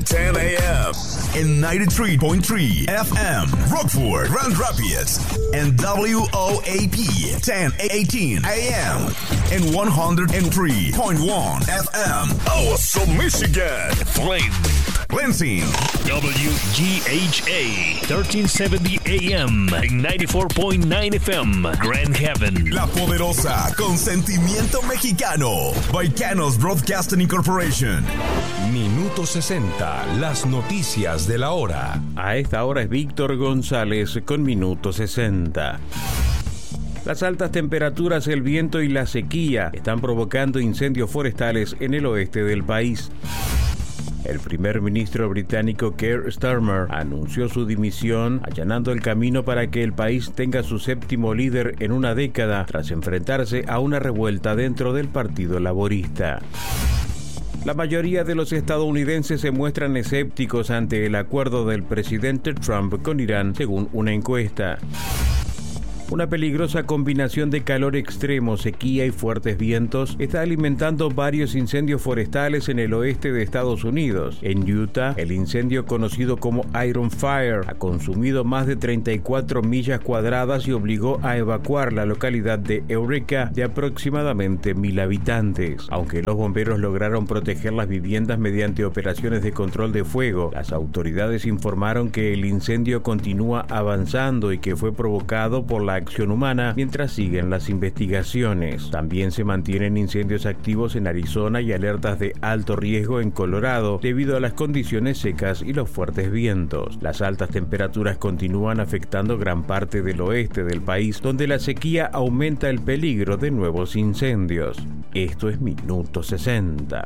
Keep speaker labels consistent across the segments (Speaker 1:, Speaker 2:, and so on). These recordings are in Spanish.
Speaker 1: 10 a.m. in 93.3 FM, Rockford, Grand Rapids, and WOAP 1018 a.m. in 103.1 FM, Awesome, Michigan, Flint, Lansing,
Speaker 2: WGHA 1370 AM and 94.9 FM, Grand Haven,
Speaker 1: La Poderosa, con sentimiento mexicano, Baicanos Broadcasting Incorporation.
Speaker 3: Minuto 60, las noticias de la hora.
Speaker 4: A esta hora es Víctor González con Minuto 60. Las altas temperaturas, el viento y la sequía están provocando incendios forestales en el oeste del país. El primer ministro británico Keir Starmer anunció su dimisión, allanando el camino para que el país tenga su séptimo líder en una década, tras enfrentarse a una revuelta dentro del Partido Laborista. La mayoría de los estadounidenses se muestran escépticos ante el acuerdo del presidente Trump con Irán, según una encuesta. Una peligrosa combinación de calor extremo, sequía y fuertes vientos está alimentando varios incendios forestales en el oeste de Estados Unidos. En Utah, el incendio conocido como Iron Fire ha consumido más de 34 millas cuadradas y obligó a evacuar la localidad de Eureka de aproximadamente 1,000 habitantes. Aunque los bomberos lograron proteger las viviendas mediante operaciones de control de fuego, las autoridades informaron que el incendio continúa avanzando y que fue provocado por la acción humana mientras siguen las investigaciones. También se mantienen incendios activos en Arizona y alertas de alto riesgo en Colorado debido a las condiciones secas y los fuertes vientos. Las altas temperaturas continúan afectando gran parte del oeste del país, donde la sequía aumenta el peligro de nuevos incendios. Esto es Minuto 60.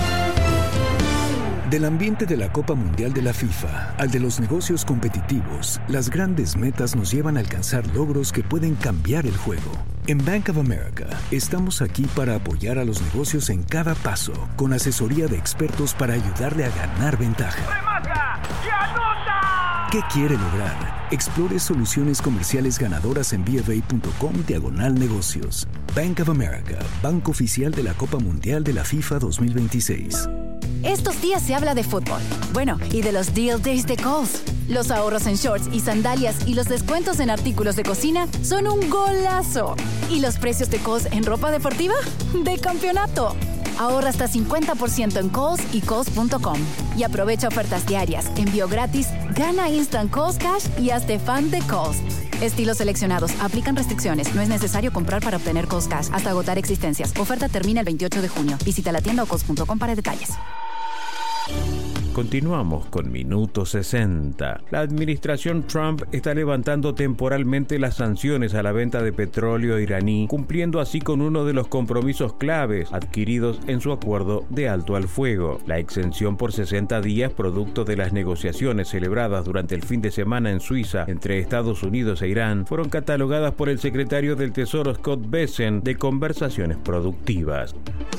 Speaker 5: Del ambiente de la Copa Mundial de la FIFA al de los negocios competitivos, las grandes metas nos llevan a alcanzar logros que pueden cambiar el juego. En Bank of America, estamos aquí para apoyar a los negocios en cada paso, con asesoría de expertos para ayudarle a ganar ventaja.
Speaker 6: ¡Remata y anota!
Speaker 5: ¿Qué quiere lograr? Explore soluciones comerciales ganadoras en BofA.com/negocios. Bank of America, banco oficial de la Copa Mundial de la FIFA 2026.
Speaker 7: Estos días se habla de fútbol. Bueno, y de los Deal Days de Kohl's. Los ahorros en shorts y sandalias y los descuentos en artículos de cocina son un golazo. ¿Y los precios de Kohl's en ropa deportiva? ¡De campeonato! Ahorra hasta 50% en Kohl's y Kohl's.com. Y aprovecha ofertas diarias, envío gratis, gana Instant Kohl's Cash y hazte fan de Kohl's. Estilos seleccionados. Aplican restricciones. No es necesario comprar para obtener Kohl's Cash hasta agotar existencias. Oferta termina el 28 de junio. Visita la tienda o Kohl's.com para detalles.
Speaker 4: Continuamos con Minuto 60. La administración Trump está levantando temporalmente las sanciones a la venta de petróleo iraní, cumpliendo así con uno de los compromisos claves adquiridos en su acuerdo de alto al fuego. La exención por 60 días, producto de las negociaciones celebradas durante el fin de semana en Suiza entre Estados Unidos e Irán, fueron catalogadas por el secretario del Tesoro Scott Bessent de conversaciones productivas.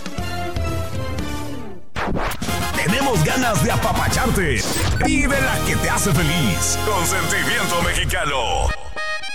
Speaker 1: Tenemos ganas de apapacharte y de la que te hace feliz. Con sentimiento mexicano.